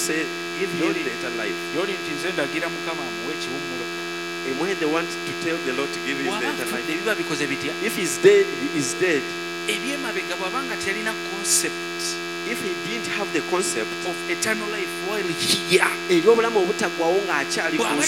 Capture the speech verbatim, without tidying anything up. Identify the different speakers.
Speaker 1: say, give him the eternal life.
Speaker 2: Yoli nti nze ndagira Mukama amuwe ekiwummulo.
Speaker 1: And when they want to tell the Lord to give him the eternal life,
Speaker 2: Biba bikoze bitya?
Speaker 1: if he's dead, he is dead.
Speaker 2: Ebyemabega bw'abanga teyalina concept
Speaker 1: If he didn't have the concept
Speaker 2: of eternal life while here,
Speaker 1: ery'obulamu obutaggwaawo ng'akyali ku nsi,